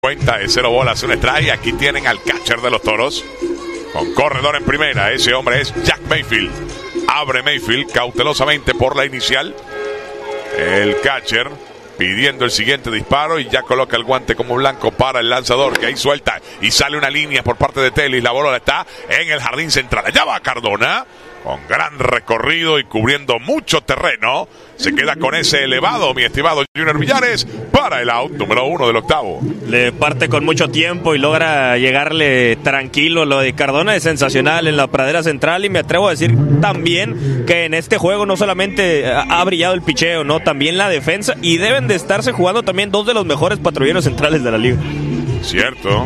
Cuenta de 0 bolas, un strike. Aquí tienen al catcher de los Toros con corredor en primera. Ese hombre es Jack Mayfield. Abre Mayfield cautelosamente por la inicial. El catcher pidiendo el siguiente disparo y ya coloca el guante como blanco para el lanzador, que ahí suelta y sale una línea por parte de Telis. La bola está en el jardín central. Allá va Cardona con gran recorrido y cubriendo mucho terreno. Se queda con ese elevado, mi estimado Junior Villares, para el out número 1 del octavo. Le parte con mucho tiempo y logra llegarle tranquilo. Lo de Cardona es sensacional en la pradera central, y me atrevo a decir también que en este juego no solamente ha brillado el picheo, no, también la defensa, y deben de estarse jugando también dos de los mejores patrulleros centrales de la liga. Cierto.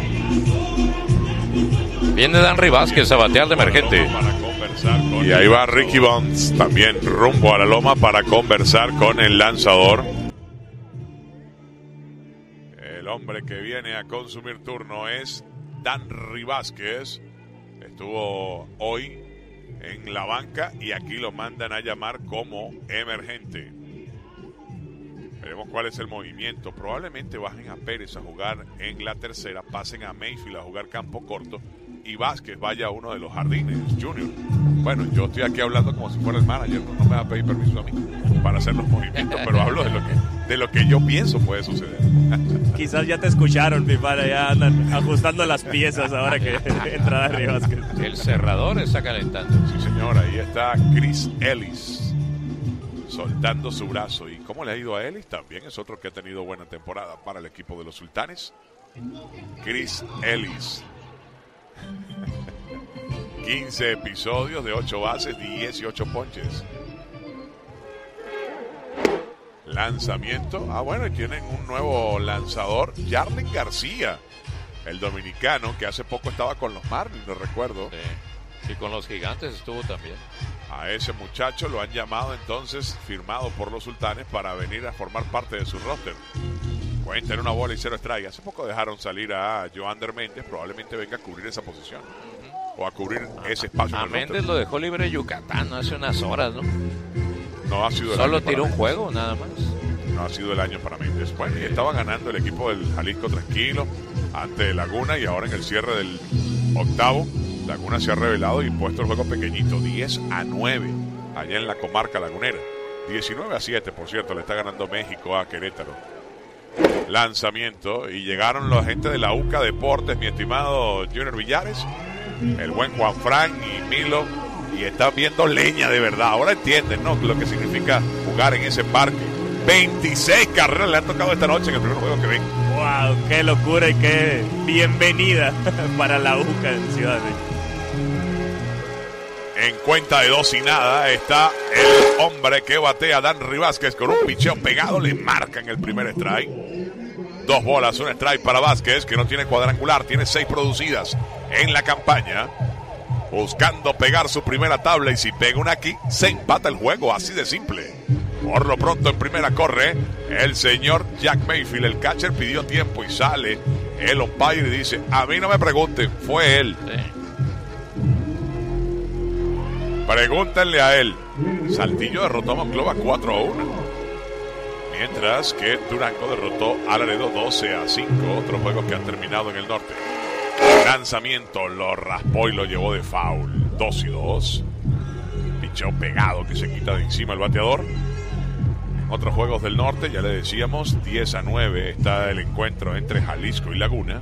Viene Danry Vázquez a batear de emergente. Y ahí va Ricky Bonds también rumbo a la loma para conversar con el lanzador. El hombre que viene a consumir turno es Danry Vázquez. Estuvo hoy en la banca y aquí lo mandan a llamar como emergente. Veremos cuál es el movimiento. Probablemente bajen a Pérez a jugar en la tercera, pasen a Mayfield a jugar campo corto y Vázquez vaya a uno de los jardines, Junior. Bueno, yo estoy aquí hablando como si fuera el manager, no me va a pedir permiso a mí para hacer los movimientos, pero hablo de lo que yo pienso puede suceder. Quizás ya te escucharon, mi padre, ya andan ajustando las piezas ahora que entra Danry Vázquez. El cerrador está calentando. Sí, señor, ahí está Chris Ellis soltando su brazo. ¿Y cómo le ha ido a Ellis? También es otro que ha tenido buena temporada para el equipo de los Sultanes. Chris Ellis. 15 episodios de 8 bases, 18 ponches. Lanzamiento. Bueno, y tienen un nuevo lanzador, Jarlin García, el dominicano que hace poco estaba con los Marlins, lo recuerdo. Sí. Y con los Gigantes estuvo también. A ese muchacho lo han llamado entonces, firmado por los Sultanes, para venir a formar parte de su roster. Cuenta en una bola y 0 strike. Hace poco dejaron salir a Joander Méndez, probablemente venga a cubrir esa posición. O a cubrir ese espacio. A Méndez lo dejó libre Yucatán hace unas horas, ¿no? No ha sido el Solo año tiró para un juego, nada más. No ha sido el año para Méndez. Bueno, y estaba ganando el equipo del Jalisco tranquilo ante Laguna, y ahora en el cierre del octavo, Laguna se ha revelado y puesto el juego pequeñito, 10-9, allá en la comarca lagunera. 19-7, por cierto, le está ganando México a Querétaro. Lanzamiento, y llegaron la gente de la UCA Deportes, mi estimado Junior Villares, el buen Juan Fran y Milo, y están viendo leña de verdad. Ahora entienden, ¿no?, lo que significa jugar en ese parque. 26 carreras le han tocado esta noche en el primer juego que ven. ¡Wow! ¡Qué locura y qué bienvenida para la UCA en Ciudad de México! En cuenta de 2-0 está el hombre que batea, Danry Vázquez, con un picheo pegado, le marcan el primer strike. 2 bolas, un strike para Vázquez, que no tiene cuadrangular, tiene 6 producidas en la campaña, buscando pegar su primera tabla, y si pega una aquí, se empata el juego, así de simple. Por lo pronto en primera corre el señor Jack Mayfield, el catcher pidió tiempo y sale el umpire y dice, a mí no me pregunten, fue él. Sí. Pregúntenle a él. Saltillo derrotó a Monclova 4-1. Mientras que Durango derrotó a Laredo 12-5. Otros juegos que han terminado en el norte. Lanzamiento, lo raspó y lo llevó de foul. 2-2. Picheo pegado que se quita de encima el bateador. Otros juegos del norte, ya le decíamos, 10-9 está el encuentro entre Jalisco y Laguna.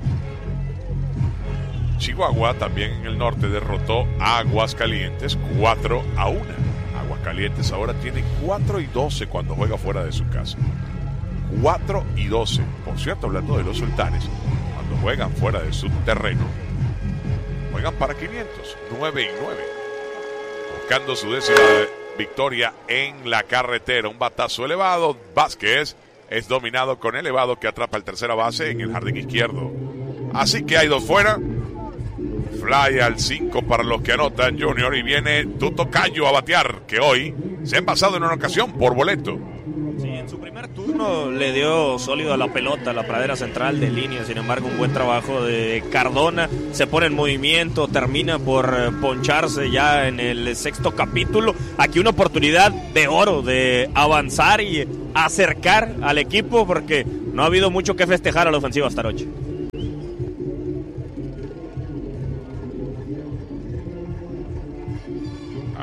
Chihuahua también en el norte derrotó a Aguascalientes 4-1. Aguascalientes ahora tiene 4-12 cuando juega fuera de su casa. 4-12. Por cierto, hablando de los Sultanes, cuando juegan fuera de su terreno, juegan para 500, 9-9. Buscando su 10ª victoria en la carretera. Un batazo elevado. Vázquez es dominado con elevado, que atrapa el tercera base en el jardín izquierdo. Así que hay 2 fuera. Fly al 5 para los que anotan, Junior, y viene Tuto Cayo a batear, que hoy se ha pasado en una ocasión por boleto. Sí, en su primer turno le dio sólido a la pelota, a la pradera central de línea. Sin embargo, un buen trabajo de Cardona, se pone en movimiento, termina por poncharse ya en el 6º capítulo. Aquí una oportunidad de oro de avanzar y acercar al equipo, porque no ha habido mucho que festejar a la ofensiva hasta anoche.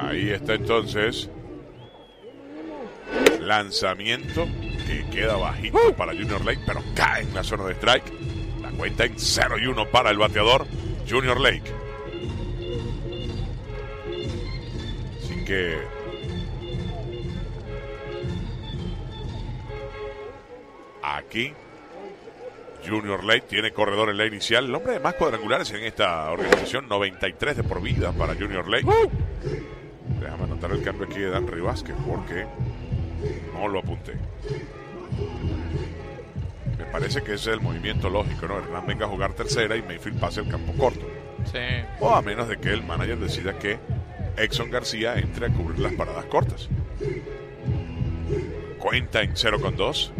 Ahí está entonces. Lanzamiento que queda bajito para Junior Lake, pero cae en la zona de strike. La cuenta en 0-1 para el bateador Junior Lake. Así que aquí Junior Lake tiene corredor en la inicial. El hombre de más cuadrangulares en esta organización, 93 de por vida para Junior Lake. Déjame anotar el cambio aquí de Dan Rivasquez porque no lo apunté. Me parece que ese es el movimiento lógico, ¿no? Hernán venga a jugar tercera y Mayfield pase el campo corto. Sí. O a menos de que el manager decida que Exxon García entre a cubrir las paradas cortas. Cuenta en 0-2.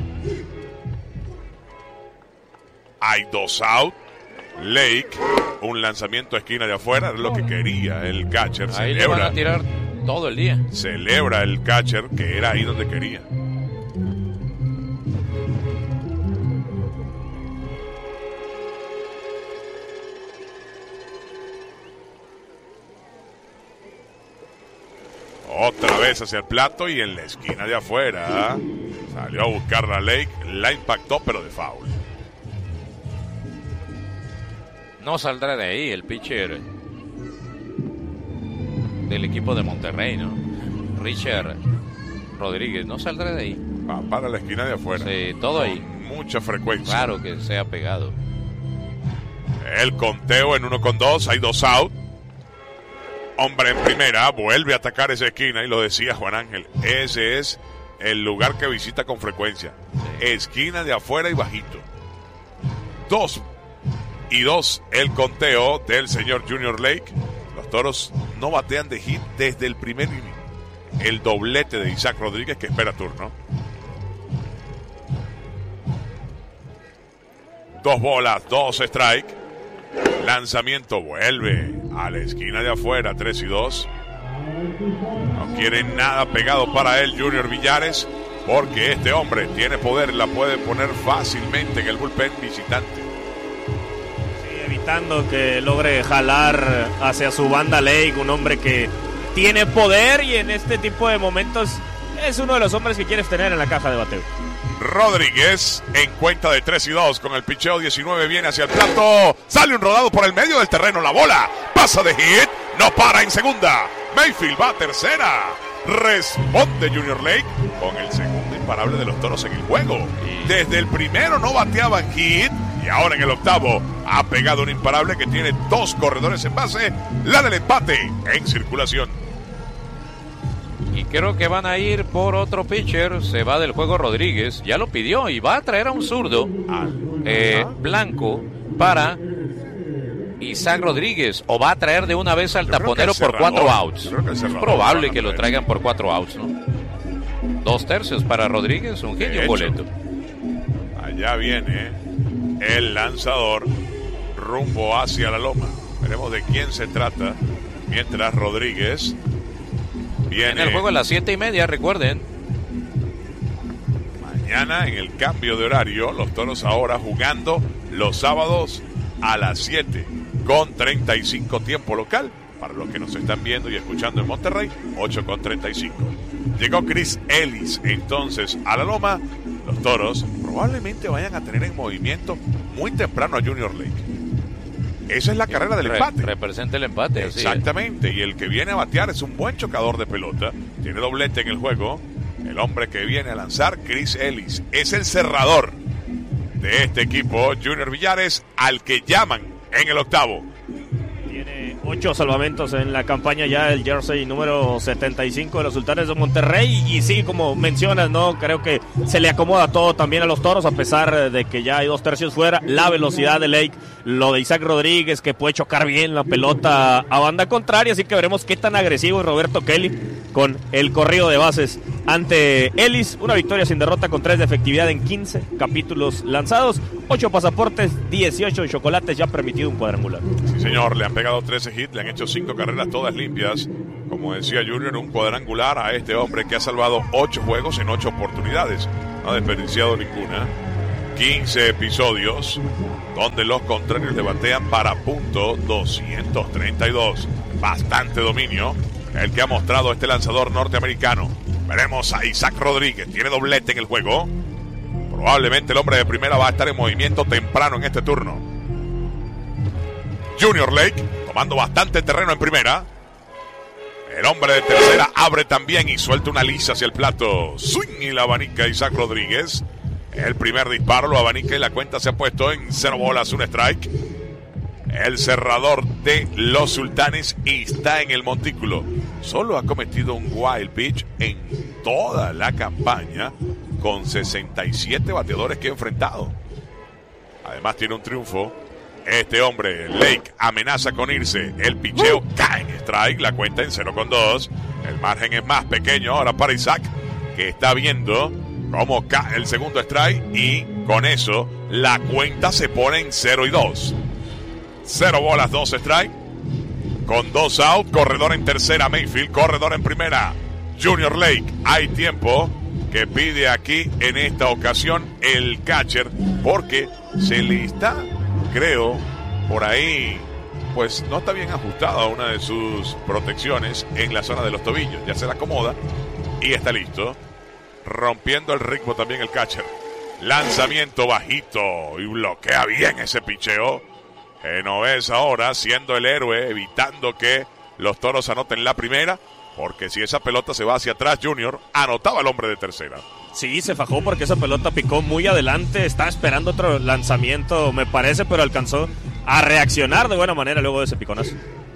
Hay 2 out. Lake, un lanzamiento a esquina de afuera, es lo que quería el catcher. Ahí le van a tirar todo el día. Celebra el catcher que era ahí donde quería. Otra vez hacia el plato y en la esquina de afuera. Salió a buscar a Lake, la impactó pero de foul. No saldrá de ahí el pitcher del equipo de Monterrey, ¿no? Richard Rodríguez, no saldrá de ahí. Va para la esquina de afuera. Sí, todo ahí. Mucha frecuencia. Claro que sea pegado. El conteo en 1-2, hay 2 out. Hombre en primera, vuelve a atacar esa esquina y lo decía Juan Ángel. Ese es el lugar que visita con frecuencia. Esquina de afuera y bajito. 2 el conteo del señor Junior Lake. Los Toros no batean de hit desde el primer inning. El doblete de Isaac Rodríguez que espera turno. 2 bolas, 2 strike. Lanzamiento vuelve a la esquina de afuera, 3-2. No quiere nada pegado para él Junior Villares, porque este hombre tiene poder, la puede poner fácilmente en el bullpen visitante. Evitando que logre jalar hacia su banda Lake, un hombre que tiene poder y en este tipo de momentos es uno de los hombres que quieres tener en la caja de bateo. Rodríguez en cuenta de 3-2 con el picheo 19, viene hacia el plato, sale un rodado por el medio del terreno, la bola pasa de hit, no para en segunda, Mayfield va a tercera, responde Junior Lake con el segundo imparable de los Toros en el juego. Desde el primero no bateaban hit y ahora en el octavo ha pegado un imparable que tiene 2 corredores en base, la del empate en circulación. Y creo que van a ir por otro pitcher. Se va del juego Rodríguez, ya lo pidió y va a traer a un zurdo blanco para Isaac Rodríguez, o va a traer de una vez al taponero por 4 outs. Es probable que lo traigan por 4 outs, ¿no? 2 tercios para Rodríguez, un hit y un boleto. Allá viene el lanzador rumbo hacia la loma. Veremos de quién se trata. Mientras Rodríguez viene. En el juego a las 7:30, recuerden. Mañana en el cambio de horario, los Toros ahora jugando los sábados a las 7 con 35 tiempo local. Para los que nos están viendo y escuchando en Monterrey, 8:35. Llegó Chris Ellis entonces a la loma. Los Toros probablemente vayan a tener en movimiento muy temprano a Junior Lake. Esa es la carrera del empate. Representa el empate. Exactamente. Y el que viene a batear es un buen chocador de pelota. Tiene doblete en el juego. El hombre que viene a lanzar, Chris Ellis, es el cerrador de este equipo, Junior Villares, al que llaman en el octavo. Tiene 8 salvamentos en la campaña ya, el jersey número 75 de los Sultanes de Monterrey. Y sí, como mencionas, ¿no? Creo que se le acomoda todo también a los Toros, a pesar de que ya hay 2 tercios fuera. La velocidad de Lake, lo de Isaac Rodríguez, que puede chocar bien la pelota a banda contraria. Así que veremos qué tan agresivo es Roberto Kelly con el corrido de bases ante Ellis. Una victoria sin derrota con 3 de efectividad en 15 capítulos lanzados, 8 pasaportes, 18 chocolates, ya permitido un cuadrangular. Sí, señor, le han pegado 13 hits, le han hecho 5 carreras todas limpias. Como decía Junior, un cuadrangular a este hombre que ha salvado 8 juegos en 8 oportunidades. No ha desperdiciado ninguna. 15 episodios donde los contrarios le batean para .232. Bastante dominio el que ha mostrado este lanzador norteamericano. Veremos a Isaac Rodríguez, tiene doblete en el juego. Probablemente el hombre de primera va a estar en movimiento temprano en este turno. Junior Lake tomando bastante terreno en primera. El hombre de tercera abre también y suelta una lisa hacia el plato. Swing y la abanica Isaac Rodríguez. El primer disparo lo abanica y la cuenta se ha puesto en 0 bolas, 1 strike. El cerrador de los Sultanes está en el montículo. Solo ha cometido un wild pitch en toda la campaña con 67 bateadores que ha enfrentado. Además tiene un triunfo. Este hombre, Lake, amenaza con irse. El picheo cae en strike, la cuenta en 0-2. El margen es más pequeño ahora para Isaac, que está viendo cómo cae el segundo strike y con eso la cuenta se pone en 0-2. 0 bolas, 2 strike. Con 2 out, corredor en tercera, Mayfield, corredor en primera, Junior Lake. Hay tiempo que pide aquí en esta ocasión el catcher porque se le está, creo, por ahí, pues no está bien ajustada una de sus protecciones en la zona de los tobillos. Ya se la acomoda y está listo. Rompiendo el ritmo también el catcher. Lanzamiento bajito y bloquea bien ese picheo. Genovés ahora siendo el héroe, evitando que los Toros anoten la primera, porque si esa pelota se va hacia atrás, Junior, anotaba el hombre de tercera. Sí, se fajó porque esa pelota picó muy adelante, estaba esperando otro lanzamiento, me parece, pero alcanzó a reaccionar de buena manera luego de ese piconazo.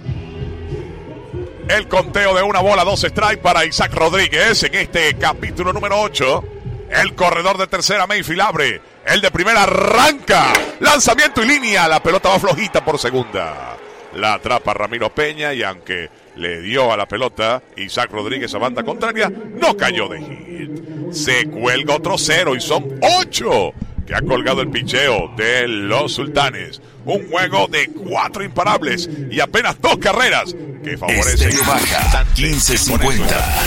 El conteo de 1 bola, 2 strike para Isaac Rodríguez en este capítulo número 8. El corredor de tercera, Mayfield, abre. El de primera arranca. Lanzamiento y línea. La pelota va flojita por segunda. La atrapa Ramiro Peña y aunque le dio a la pelota Isaac Rodríguez a banda contraria, no cayó de hit. Se cuelga otro 0 y son 8 que ha colgado el picheo de los Sultanes. Un juego de 4 imparables y apenas 2 carreras que favorecen. Estéreo Baja 1550.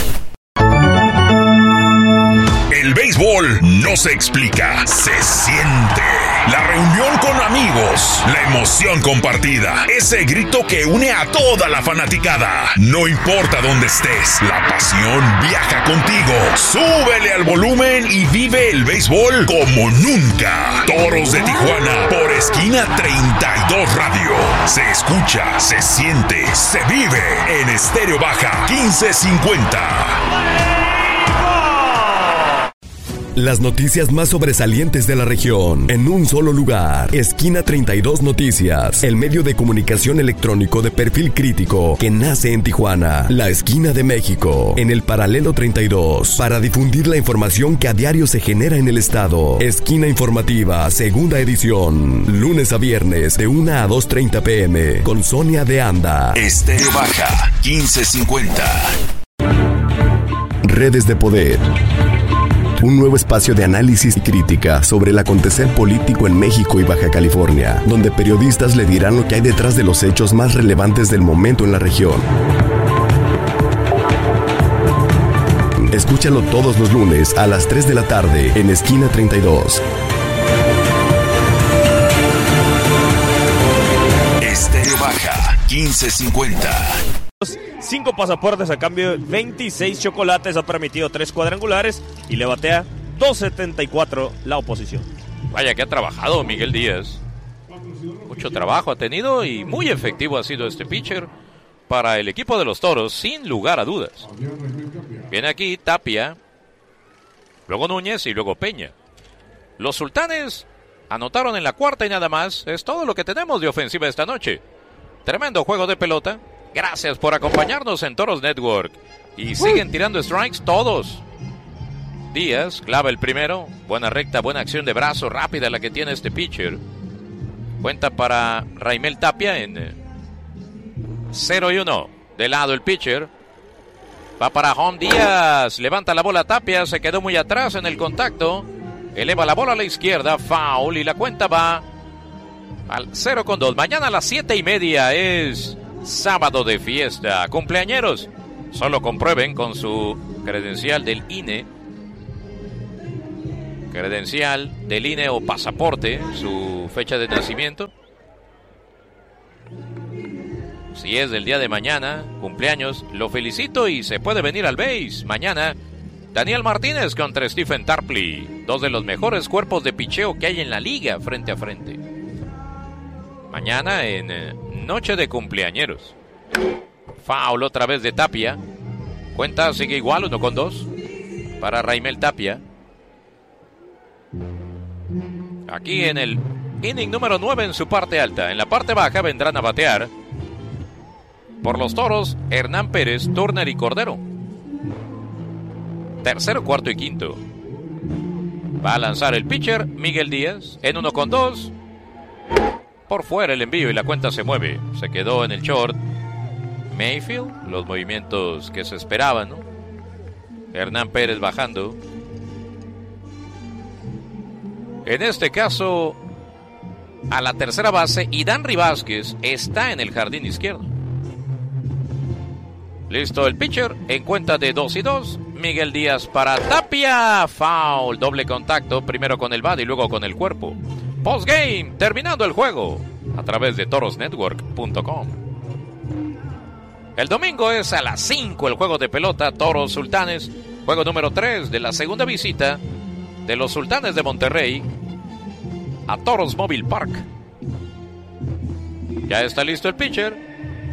El béisbol no se explica, se siente. La reunión con amigos, la emoción compartida, ese grito que une a toda la fanaticada. No importa dónde estés, la pasión viaja contigo. Súbele al volumen y vive el béisbol como nunca. Toros de Tijuana por Esquina 32 Radio. Se escucha, se siente, se vive en Estéreo Baja 1550. Las noticias más sobresalientes de la región en un solo lugar. Esquina 32 Noticias, el medio de comunicación electrónico de perfil crítico que nace en Tijuana, la esquina de México, en el paralelo 32, para difundir la información que a diario se genera en el estado. Esquina informativa, segunda edición, lunes a viernes de 1 a 2:30 p.m. con Sonia de Anda. Estéreo Baja 1550. Redes de Poder. Un nuevo espacio de análisis y crítica sobre el acontecer político en México y Baja California, donde periodistas le dirán lo que hay detrás de los hechos más relevantes del momento en la región. Escúchalo todos los lunes a las 3 de la tarde en Esquina 32. Estéreo Baja 1550. 5 pasaportes a cambio de 26 chocolates, ha permitido 3 cuadrangulares y le batea 2.74 la oposición. Vaya que ha trabajado Miguel Díaz. Mucho trabajo ha tenido y muy efectivo ha sido este pitcher para el equipo de los Toros, sin lugar a dudas. Viene aquí Tapia, luego Núñez y luego Peña. Los Sultanes anotaron en la cuarta y nada más. Es todo lo que tenemos de ofensiva esta noche. Tremendo juego de pelota. Gracias por acompañarnos en Toros Network. Y siguen tirando strikes todos. Díaz clava el primero. Buena recta, buena acción de brazo, rápida la que tiene este pitcher. Cuenta para Raimel Tapia en 0-1. De lado el pitcher. Va para Juan Díaz. Levanta la bola Tapia. Se quedó muy atrás en el contacto. Eleva la bola a la izquierda. Foul. Y la cuenta va al 0-2. Mañana a las 7:30 es sábado de fiesta. Cumpleañeros, solo comprueben con su credencial del INE. Credencial del INE o pasaporte, su fecha de nacimiento. Si es del día de mañana, cumpleaños, lo felicito y se puede venir al base. Mañana, Daniel Martínez contra Stephen Tarpley. Dos de los mejores cuerpos de picheo que hay en la liga frente a frente. Mañana en noche de cumpleañeros. Foul otra vez de Tapia. Cuenta sigue igual, 1-2 para Raimel Tapia. Aquí en el inning número 9 en su parte alta. En la parte baja vendrán a batear por los Toros Hernán Pérez, Turner y Cordero. Tercero, cuarto y quinto. Va a lanzar el pitcher Miguel Díaz en 1-2. Por fuera el envío y la cuenta se mueve. Se quedó en el short Mayfield. Los movimientos que se esperaban, ¿no? Hernán Pérez bajando. En este caso, a la tercera base, y Danry Vázquez está en el jardín izquierdo. Listo el pitcher, en cuenta de 2-2. Miguel Díaz para Tapia. Foul, doble contacto, primero con el bat y luego con el cuerpo. Postgame, terminando el juego, a través de torosnetwork.com. El domingo es a las 5 el juego de pelota, Toros Sultanes. Juego número 3 de la segunda visita de los Sultanes de Monterrey a Toros Mobile Park. Ya está listo el pitcher.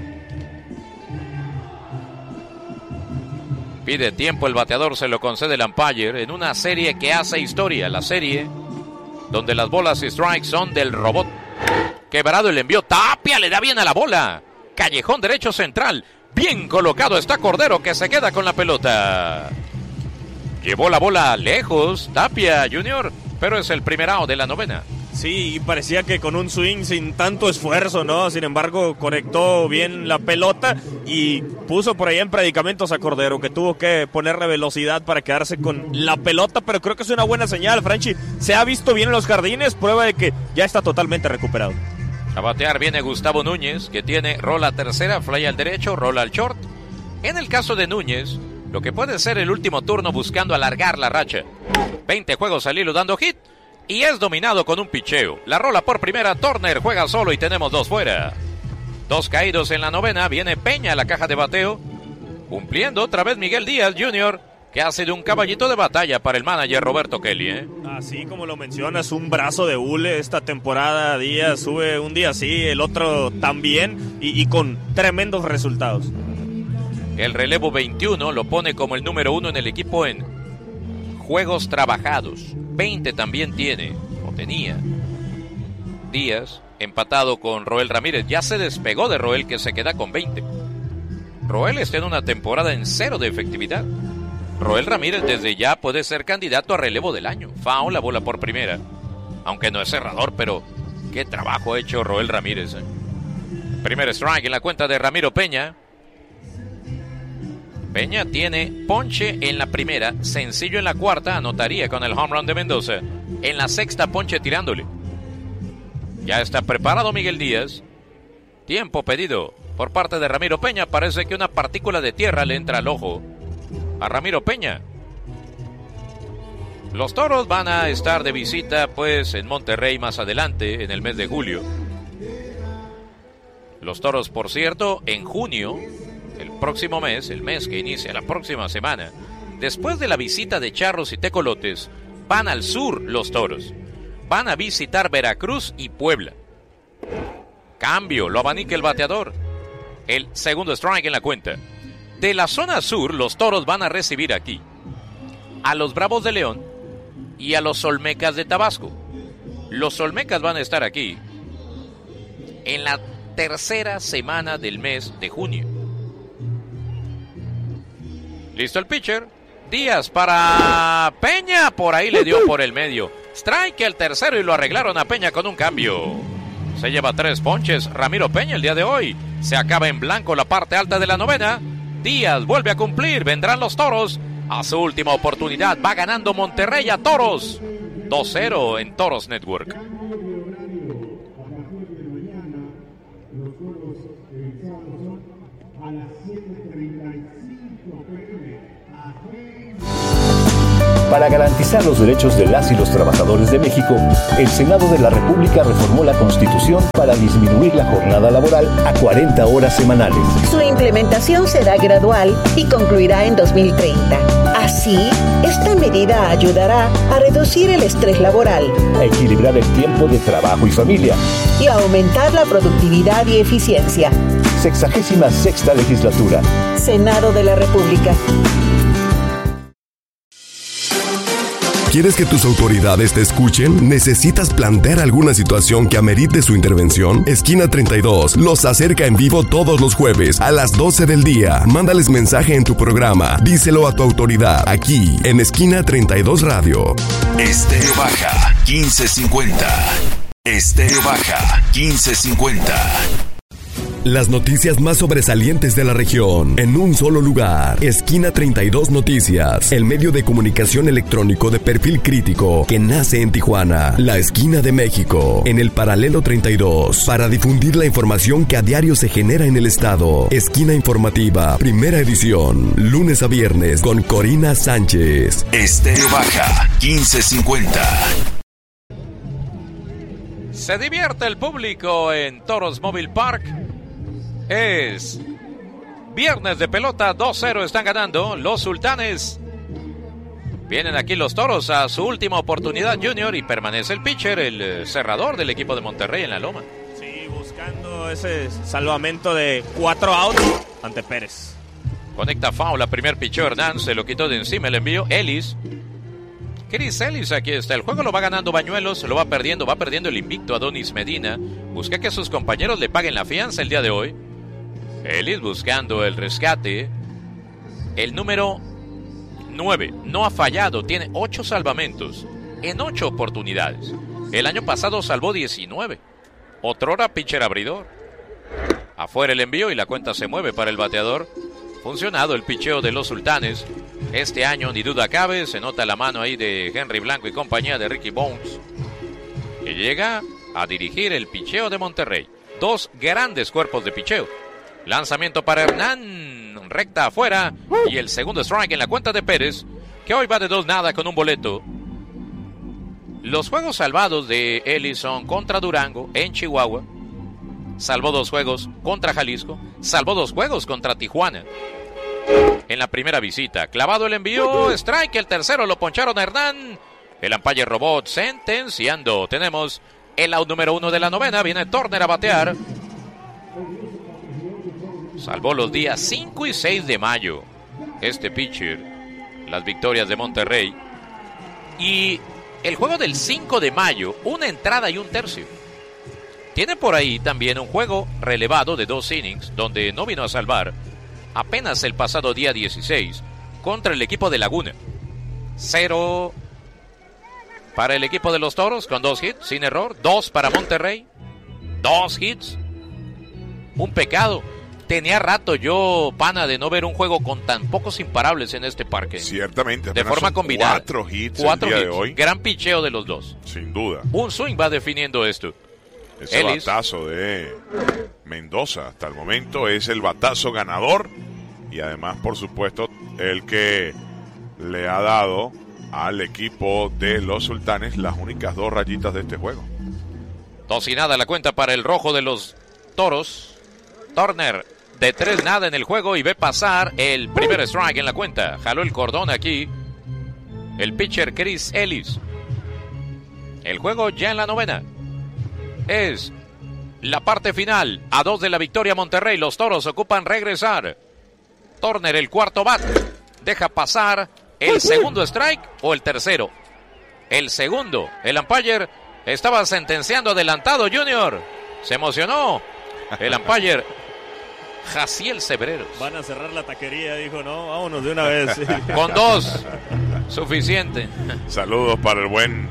Pide tiempo el bateador, se lo concede el umpire en una serie que hace historia. La serie donde las bolas y strikes son del robot. Quebrado el envío, Tapia le da bien a la bola. Callejón derecho central. Bien colocado está Cordero, que se queda con la pelota. Llevó la bola lejos Tapia Jr., pero es el primer out de la novena. Sí, y parecía que con un swing sin tanto esfuerzo, ¿no? Sin embargo, conectó bien la pelota y puso por ahí en predicamentos a Cordero, que tuvo que ponerle velocidad para quedarse con la pelota, pero creo que es una buena señal, Franchi. Se ha visto bien en los jardines, prueba de que ya está totalmente recuperado. A batear viene Gustavo Núñez, que tiene rola tercera, fly al derecho, rola al short. En el caso de Núñez, lo que puede ser el último turno buscando alargar la racha. 20 juegos al hilo dando hit. Y es dominado con un picheo. La rola por primera, Turner juega solo y tenemos 2 fuera. 2 caídos en la novena, viene Peña a la caja de bateo. Cumpliendo otra vez Miguel Díaz Jr., que ha sido un caballito de batalla para el manager Roberto Kelly, Así como lo mencionas, un brazo de hule esta temporada. Díaz sube un día sí, el otro también, y con tremendos resultados. El relevo 21 lo pone como el número 1 en el equipo en juegos trabajados. 20 también tiene, o tenía, Díaz, empatado con Roel Ramírez. Ya se despegó de Roel, que se queda con 20. Roel está en una temporada en 0 de efectividad. Roel Ramírez desde ya puede ser candidato a relevo del año. Foul, la bola por primera. Aunque no es cerrador, pero qué trabajo ha hecho Roel Ramírez. Primer strike en la cuenta de Ramiro Peña. Peña tiene ponche en la primera, sencillo en la cuarta, anotaría con el home run de Mendoza. En la sexta, ponche tirándole. Ya está preparado Miguel Díaz. Tiempo pedido por parte de Ramiro Peña. Parece que una partícula de tierra le entra al ojo a Ramiro Peña. Los Toros van a estar de visita pues en Monterrey más adelante, en el mes de julio. Los Toros, por cierto, en junio, el próximo mes, el mes que inicia la próxima semana, después de la visita de Charros y Tecolotes, van al sur los Toros. Van a visitar Veracruz y Puebla. Cambio, lo abanica el bateador. El segundo strike en la cuenta. De la zona sur, los Toros van a recibir aquí a los Bravos de León y a los Olmecas de Tabasco. Los Olmecas van a estar aquí en la tercera semana del mes de junio. Listo el pitcher. Díaz para Peña. Por ahí le dio por el medio. Strike el tercero y lo arreglaron a Peña con un cambio. Se lleva 3 ponches Ramiro Peña el día de hoy. Se acaba en blanco la parte alta de la novena. Díaz vuelve a cumplir. Vendrán los Toros a su última oportunidad. Va ganando Monterrey a Toros 2-0 en Toros Network. Para garantizar garantizar los derechos de las y los trabajadores de México, el Senado de la República reformó la Constitución para disminuir la jornada laboral a 40 horas semanales. Su implementación será gradual y concluirá en 2030. Así, esta medida ayudará a reducir el estrés laboral, a equilibrar el tiempo de trabajo y familia y a aumentar la productividad y eficiencia. 66ª Legislatura. Senado de la República. ¿Quieres que tus autoridades te escuchen? ¿Necesitas plantear alguna situación que amerite su intervención? Esquina 32 los acerca en vivo todos los jueves a las 12 del día. Mándales mensaje en tu programa. Díselo a tu autoridad, aquí en Esquina 32 Radio. Estéreo Baja 1550. Estéreo Baja 1550. Las noticias más sobresalientes de la región en un solo lugar. Esquina 32 Noticias, el medio de comunicación electrónico de perfil crítico que nace en Tijuana, la esquina de México, en el paralelo 32, para difundir la información que a diario se genera en el estado. Esquina informativa, primera edición, lunes a viernes con Corina Sánchez. Estéreo Baja 1550. Se divierte el público en Toros Mobile Park. Es viernes de pelota, 2-0 están ganando los Sultanes. Vienen aquí los Toros a su última oportunidad, Junior, y permanece el pitcher, el cerrador del equipo de Monterrey en la loma. Sí, buscando ese salvamento de 4 outs ante Pérez. Conecta foul, la primer pitcher Hernán, se lo quitó de encima el envío. Ellis. Chris Ellis, aquí está. El juego lo va ganando Bañuelos, lo va perdiendo el invicto Adonis Medina. Busca que sus compañeros le paguen la fianza el día de hoy. Ellis buscando el rescate. El número 9 no ha fallado, tiene 8 salvamentos en 8 oportunidades. El año pasado salvó 19. Otrora pitcher abridor. Afuera el envío y la cuenta se mueve para el bateador. Funcionado el picheo de los Sultanes. Este año, ni duda cabe, se nota la mano ahí de Henry Blanco y compañía de Ricky Bones, que llega a dirigir el picheo de Monterrey. 2 grandes cuerpos de picheo. Lanzamiento para Hernán, recta afuera, y el segundo strike en la cuenta de Pérez, que hoy va de 2-0 con un boleto. Los juegos salvados de Ellison contra Durango en Chihuahua. Salvó 2 juegos contra Jalisco. Salvó 2 juegos contra Tijuana. En la primera visita, clavado el envío, strike, el tercero lo poncharon a Hernán. El umpire robot sentenciando. Tenemos el out número 1 de la novena, viene Turner a batear. Salvó los días 5 y 6 de mayo este pitcher, las victorias de Monterrey. Y el juego del 5 de mayo, 1 entrada y 1 tercio. Tiene por ahí también un juego relevado de 2 innings, donde no vino a salvar, apenas el pasado día 16, contra el equipo de Laguna. 0 para el equipo de los Toros, con 2 hits, sin error. 2 para Monterrey, 2 hits. Un pecado. Tenía rato yo, pana, de no ver un juego con tan pocos imparables en este parque. Ciertamente. De forma combinada. 4 hits 4 el día hits. de hoy. Gran picheo de los dos. Sin duda. Un swing va definiendo esto. Ese batazo de Mendoza hasta el momento es el batazo ganador. Y además, por supuesto, el que le ha dado al equipo de los Sultanes las únicas 2 rayitas de este juego. 2-0 la cuenta para el rojo de los Toros. Turner de 3-0 en el juego y ve pasar el primer strike en la cuenta. Jaló el cordón aquí el pitcher Chris Ellis. El juego ya en la novena. Es la parte final. A 2 de la victoria Monterrey. Los Toros ocupan regresar. Turner, el cuarto bat. Deja pasar el segundo strike o el tercero. El segundo. El umpire estaba sentenciando adelantado, Junior. Se emocionó el umpire Jaciel Sebreros. Van a cerrar la taquería, dijo, no, vámonos de una vez. Con 2, suficiente. Saludos para el buen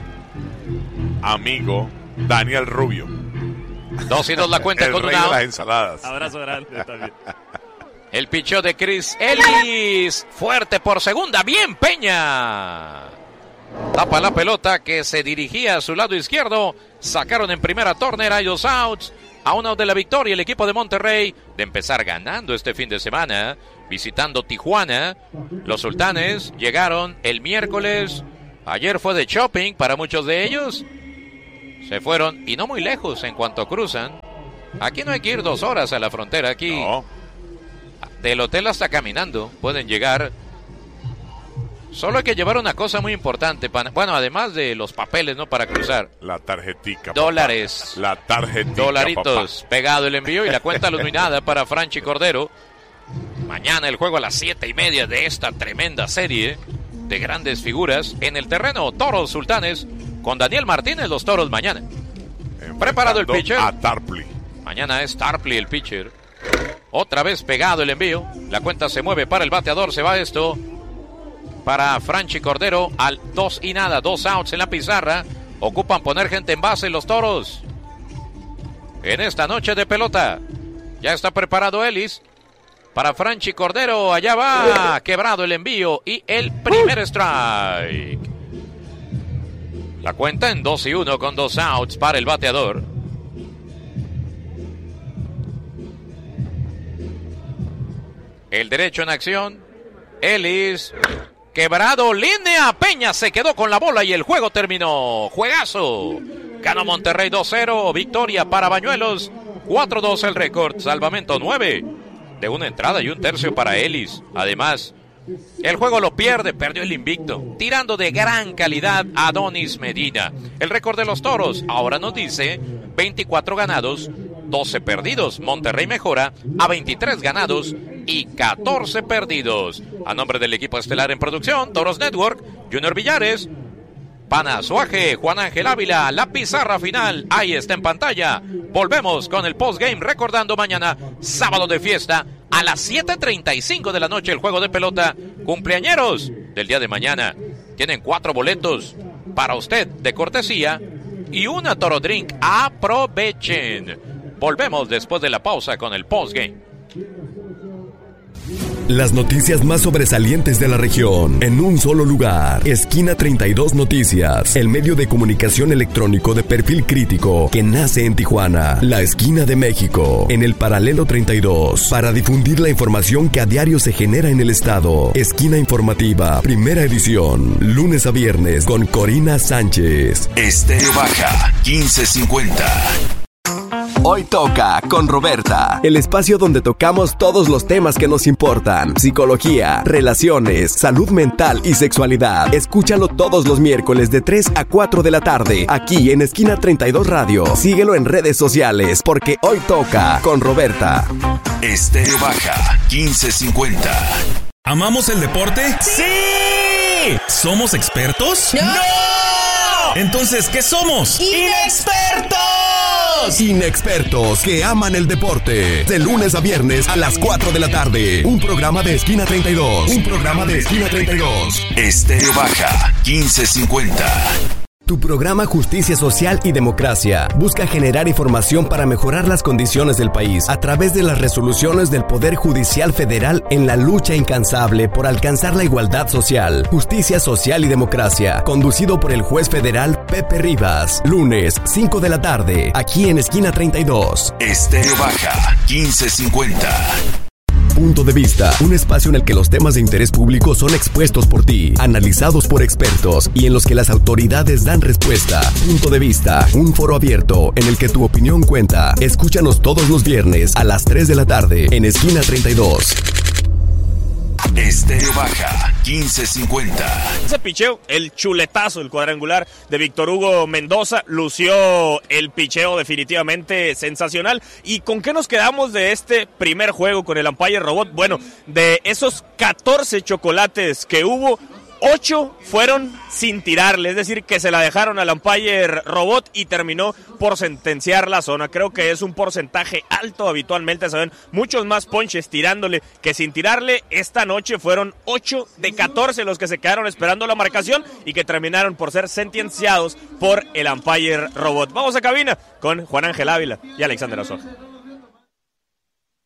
amigo Daniel Rubio. 2-2 la cuenta el con rey una de out. las ensaladas. Abrazo grande también. El picheo de Chris Ellis. Fuerte por segunda. Bien, Peña. Tapa la pelota que se dirigía a su lado izquierdo. Sacaron en primera Turner. Hay 2 outs. A 1 out de la victoria el equipo de Monterrey. De empezar ganando este fin de semana. Visitando Tijuana. Los Sultanes llegaron el miércoles Ayer fue de shopping para muchos de ellos. Se fueron y no muy lejos en cuanto cruzan. Aquí no hay que ir 2 horas a la frontera. Aquí No. del hotel hasta caminando pueden llegar. Solo hay que llevar una cosa muy importante. Bueno, además de los papeles, ¿no? Para cruzar. La tarjetica. Dólares. Papá. La tarjetica. Dolaritos. Papá. Pegado el envío y la cuenta no hay nada para Franchi Cordero. Mañana el juego a las 7:30 de esta tremenda serie de grandes figuras en el terreno Toros Sultanes con Daniel Martínez. Los Toros mañana. Preparado el pitcher. A Tarpley. Mañana es Tarpley el pitcher. Otra vez pegado el envío. La cuenta se mueve para el bateador. Se va esto para Franchi Cordero al 2-0, 2 outs en la pizarra. Ocupan poner gente en base los Toros en esta noche de pelota. Ya está preparado Ellis para Franchi Cordero. Allá va, quebrado el envío y el primer strike. La cuenta en 2-1 con 2 outs para el bateador. El derecho en acción. Ellis. Quebrado, línea. Peña se quedó con la bola y el juego terminó. Juegazo. Ganó Monterrey 2-0. Victoria para Bañuelos. 4-2 el récord. Salvamento 9 de una entrada y un tercio para Ellis. Además, el juego lo pierde. Perdió el invicto. Tirando de gran calidad Adonis Medina. El récord de los Toros ahora nos dice 24 ganados, 12 perdidos. Monterrey mejora a 23 ganados y 14 perdidos. A nombre del equipo estelar en producción, Toros Network, Junior Villares, Pana Suaje, Juan Ángel Ávila, la pizarra final, ahí está en pantalla. Volvemos con el postgame recordando mañana, sábado de fiesta, a las 7:35 de la noche el juego de pelota. Cumpleañeros del día de mañana. Tienen 4 boletos para usted de cortesía y una Toro Drink. Aprovechen. Volvemos después de la pausa con el postgame. Las noticias más sobresalientes de la región en un solo lugar. Esquina 32 Noticias, el medio de comunicación electrónico de perfil crítico que nace en Tijuana, la esquina de México, en el paralelo 32, para difundir la información que a diario se genera en el estado. Esquina informativa, primera edición, lunes a viernes con Corina Sánchez. Estéreo Baja 1550. Hoy toca con Roberta, el espacio donde tocamos todos los temas que nos importan: psicología, relaciones, salud mental y sexualidad. Escúchalo todos los miércoles de 3 a 4 de la tarde, aquí en Esquina 32 Radio. Síguelo en redes sociales, porque hoy toca con Roberta. Estéreo Baja 1550. ¿Amamos el deporte? ¡Sí! ¿Somos expertos? ¡No! Entonces, ¿qué somos? ¡Inexpertos! Inexpertos que aman el deporte. De lunes a viernes a las 4 de la tarde. Un programa de Esquina 32. Un programa de Esquina 32. Estéreo Baja 1550. Tu programa Justicia Social y Democracia busca generar información para mejorar las condiciones del país a través de las resoluciones del Poder Judicial Federal en la lucha incansable por alcanzar la igualdad social. Justicia Social y Democracia, conducido por el juez federal Pepe Rivas. Lunes, 5 de la tarde, aquí en Esquina 32. Estéreo Baja 1550. Punto de Vista, un espacio en el que los temas de interés público son expuestos por ti, analizados por expertos y en los que las autoridades dan respuesta. Punto de Vista, un foro abierto en el que tu opinión cuenta. Escúchanos todos los viernes a las 3 de la tarde en Esquina 32. Estéreo Baja 1550. Ese picheo, el chuletazo, el cuadrangular de Víctor Hugo Mendoza, lució el picheo definitivamente sensacional. ¿Y con qué nos quedamos de este primer juego con el umpire robot? Bueno, de esos 14 chocolates que hubo, 8 fueron sin tirarle, es decir, que se la dejaron al umpire robot y terminó por sentenciar la zona. Creo que es un porcentaje alto. Habitualmente se ven muchos más ponches tirándole que sin tirarle. Esta noche fueron 8 de 14 los que se quedaron esperando la marcación y que terminaron por ser sentenciados por el umpire robot. Vamos a cabina con Juan Ángel Ávila y Alexander Azoja.